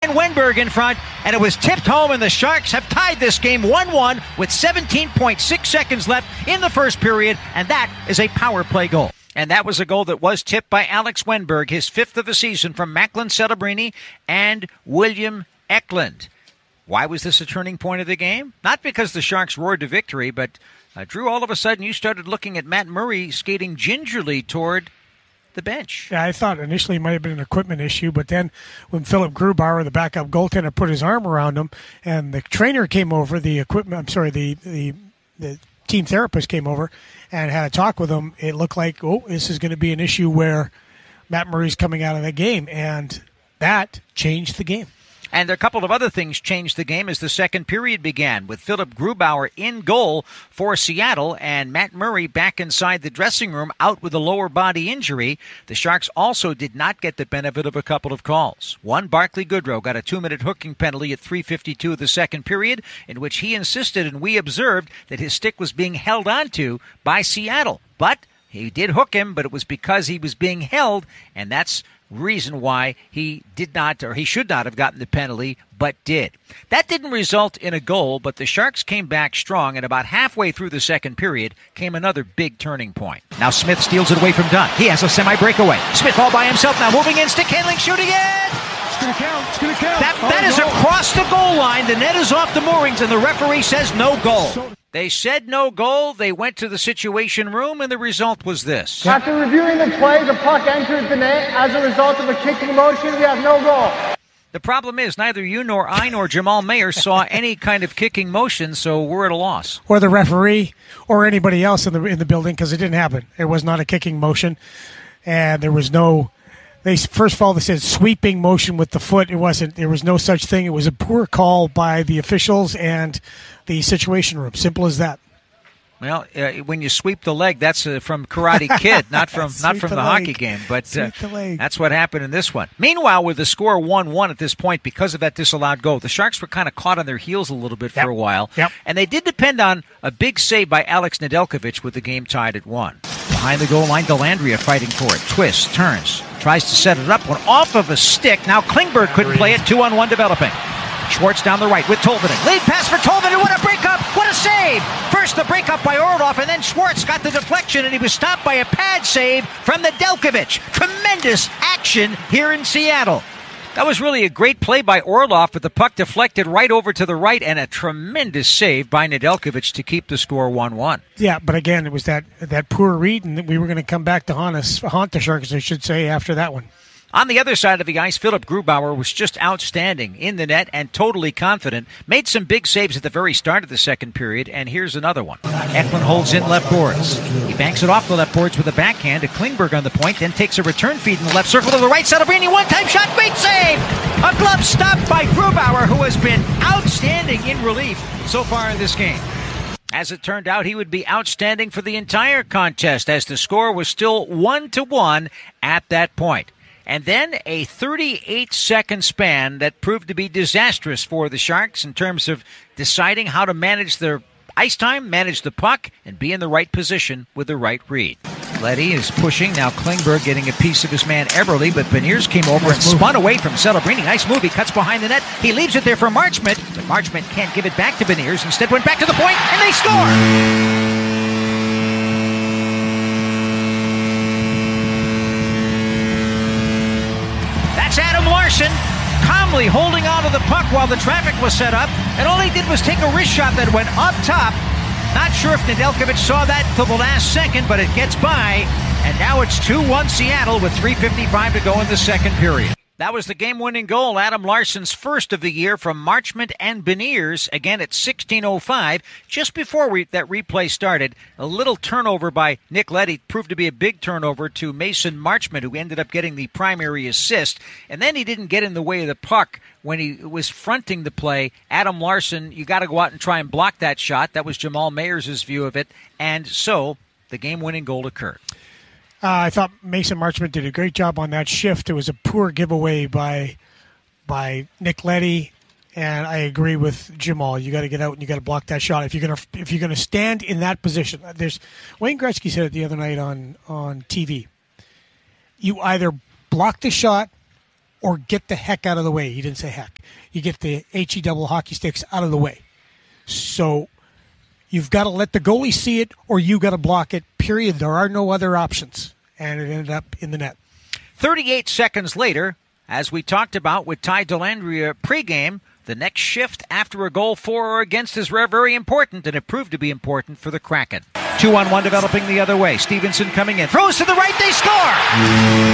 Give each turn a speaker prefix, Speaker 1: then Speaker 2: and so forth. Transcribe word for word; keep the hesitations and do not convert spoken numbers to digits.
Speaker 1: Ryan Wenberg in front, and it was tipped home, and the Sharks have tied this game one one with seventeen point six seconds left in the first period, and that is a power play goal. And that was a goal that was tipped by Alex Wenberg, his fifth of the season, from Macklin Celebrini and William Eklund. Why was this a turning point of the game? Not because the Sharks roared to victory, but uh, Drew, all of a sudden you started looking at Matt Murray skating gingerly toward the bench.
Speaker 2: Yeah, I thought initially it might have been an equipment issue, but then when Philip Grubauer, the backup goaltender, put his arm around him, and the trainer came over, the equipment, I'm sorry, the the, the team therapist came over and had a talk with him, it looked like, oh, this is going to be an issue where Matt Murray's coming out of the game, and that changed the game.
Speaker 1: And a couple of other things changed the game as the second period began, with Philip Grubauer in goal for Seattle and Matt Murray back inside the dressing room out with a lower body injury. The Sharks also did not get the benefit of a couple of calls. One, Barclay Goodrow got a two-minute hooking penalty at three fifty-two of the second period, in which he insisted and we observed that his stick was being held onto by Seattle. But he did hook him, but it was because he was being held, and that's reason why he did not, or he should not have gotten the penalty, but did. That didn't result in a goal, but the Sharks came back strong, and about halfway through the second period came another big turning point. Now Smith steals it away from Dunn. He has a semi-breakaway. Smith all by himself now, moving in, stick handling, shooting it!
Speaker 2: It's going to count. It's going to count.
Speaker 1: That,
Speaker 2: oh,
Speaker 1: that is
Speaker 2: no.
Speaker 1: across the goal line. The net is off the moorings, and the referee says no goal. So- They said no goal. They went to the situation room, and the result was this.
Speaker 3: After reviewing the play, the puck entered the net. As a result of a kicking motion, we have no goal.
Speaker 1: The problem is neither you nor I nor Jamal Mayer saw any kind of kicking motion, so we're at a loss.
Speaker 2: Or the referee or anybody else in the in the building, because it didn't happen. It was not a kicking motion, and there was no. They first of all they said sweeping motion with the foot. It wasn't. There was no such thing. It was a poor call by the officials and the situation room. Simple as that.
Speaker 1: Well, uh, when you sweep the leg, that's uh, from Karate Kid, not from not from the,
Speaker 2: the
Speaker 1: hockey game. But uh,
Speaker 2: the
Speaker 1: that's what happened in this one. Meanwhile, with the score one one at this point, because of that disallowed goal, the Sharks were kind of caught on their heels a little bit
Speaker 2: yep.
Speaker 1: for a while.
Speaker 2: Yep.
Speaker 1: And they did depend on a big save by Alex Nedeljkovic with the game tied at one. Behind the goal line, Dellandrea fighting for it. Twists, turns, tries to set it up. One off of a stick. Now Klingberg couldn't play it. two on one developing. Schwartz down the right with Tolvanen. Lead pass for Tolvanen. What a breakup. What a save. First the breakup by Orlov, and then Schwartz got the deflection, and he was stopped by a pad save from Nedeljkovic. Tremendous action here in Seattle. That was really a great play by Orlov, but the puck deflected right over to the right, and a tremendous save by Nedeljkovic to keep the score one one.
Speaker 2: Yeah, but again, it was that that poor read, and we were going to come back to haunt us, haunt the Sharks, I should say, after that one.
Speaker 1: On the other side of the ice, Philip Grubauer was just outstanding in the net and totally confident. Made some big saves at the very start of the second period, and here's another one. Eklund holds in left boards. He banks it off the left boards with a backhand to Klingberg on the point, then takes a return feed in the left circle to the right. Celebrini, one-time shot, great save! A glove stopped by Grubauer, who has been outstanding in relief so far in this game. As it turned out, he would be outstanding for the entire contest, as the score was still one to one at that point. And then a thirty-eight second span that proved to be disastrous for the Sharks in terms of deciding how to manage their ice time, manage the puck, and be in the right position with the right read. Leddy is pushing. Now Klingberg getting a piece of his man Eberle, but Beniers came over and spun away from Celebrini. Nice move. He cuts behind the net. He leaves it there for Marchment, but Marchment can't give it back to Beniers. Instead went back to the point, and they score! That's Adam Larson calmly holding on to the puck while the traffic was set up, and all he did was take a wrist shot that went up top. Not sure if Nedeljkovic saw that till the last second, but it gets by, and now it's two one Seattle with three fifty-five to go in the second period. That was the game-winning goal, Adam Larson's first of the year from Marchment and Beniers, again at sixteen oh five. Just before we, that replay started, a little turnover by Nick Leddy proved to be a big turnover to Mason Marchment, who ended up getting the primary assist. And then he didn't get in the way of the puck when he was fronting the play. Adam Larson, you got to go out and try and block that shot. That was Jamal Mayers' view of it. And so the game-winning goal occurred.
Speaker 2: Uh, I thought Mason Marchment did a great job on that shift. It was a poor giveaway by by Nick Leddy, and I agree with Jamal. You got to get out and you got to block that shot if you're gonna if you're gonna stand in that position. There's Wayne Gretzky said it the other night on on T V. You either block the shot or get the heck out of the way. He didn't say heck. You get the H E double hockey sticks out of the way. So you've got to let the goalie see it, or you got to block it, period. There are no other options. And it ended up in the net.
Speaker 1: thirty-eight seconds later, as we talked about with Ty Dellandrea pregame, the next shift after a goal for or against is very important, and it proved to be important for the Kraken. Two on one developing the other way. Stevenson coming in. Throws to the right. They score!